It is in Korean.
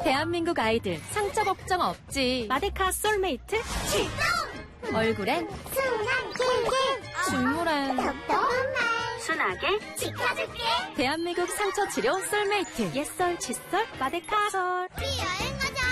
대한민국 아이들 상처 걱정 없지. 마데카 솔메이트 출동! 얼굴엔 순한 길게 중물엔 똑똑한 말 순하게 지켜줄게. 대한민국 상처 치료 솔메이트 옛설 칫솔 마데카 솔 비여행